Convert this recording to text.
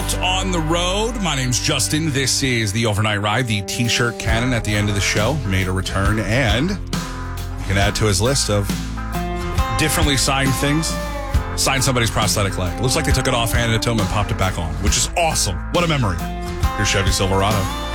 out on the road. My name's Justin. This is the Overnight Ride. The T-shirt cannon at the end of the show made a return, and you can add to his list of differently signed things. Signed somebody's prosthetic leg. Looks like they took it off, handed it to him, and popped it back on, which is awesome. What a memory. Here's Chevy Silverado.